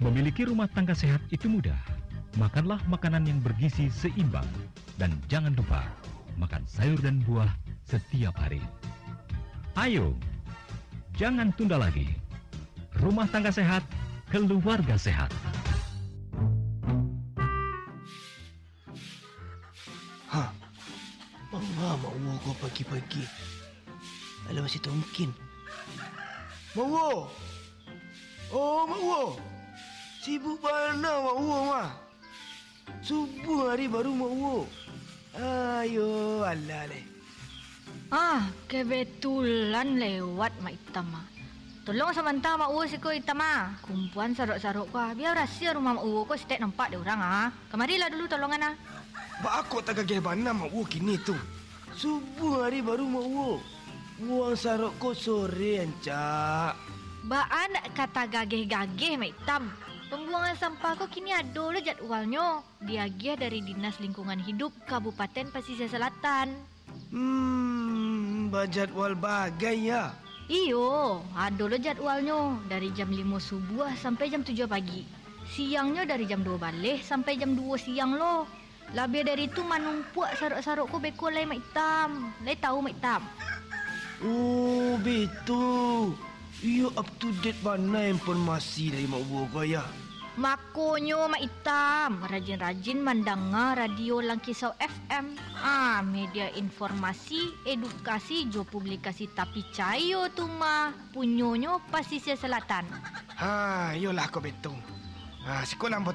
Memiliki rumah tangga sehat itu mudah. Makanlah makanan yang bergizi seimbang. Dan jangan lupa, makan sayur dan buah setiap hari. Ayo, jangan tunda lagi. Rumah tangga sehat, keluarga sehat. Mak Wo kau pagi-pagi. Alah masih tongkin. Mak Wo. Oh, Mak Wo. Sibuk mana Mak Wo mah? Subuh hari baru Mak Wo. Ayo, alah leh. Kebetulan lewat Mak Itam mah. Tolong sebentar Mak Wo siko Itam mah. Kumpulan saruk-saruk kau. Biar rahsia rumah Mak Wo kau setiap nampak dia orang . Kemarilah dulu tolongan . Bak aku tak gagah mana Mak Wo kini tu. Subuh hari baru Mak Wo. Buang saruk kau sore ancak. Baan kata gageh-gageh Mak Itam. Pembuangan sampah kau kini ada lo jadwalnya. Diagih dari Dinas Lingkungan Hidup Kabupaten Pasisir Selatan. Berjadwal bagai ya. Iyo, ada lo jadwalnya. Dari jam 5 subuh sampai jam 7 pagi. Siangnya dari jam 2 balik sampai jam 2 siang lo. Lebih dari itu manumpuak saruk-saruk kau beko lai Mak Itam. Lai tahu Mak Itam? Oh, betul. Iyo up to date mana informasi dari Mak Wo kau ya. Makonyo Mak Itam, rajin-rajin mendengar radio Langkisau FM. Media informasi, edukasi, jo publikasi tapi cayo tu mah. Punyonyo Pasisir Selatan. Yolah kau betul. Sekolah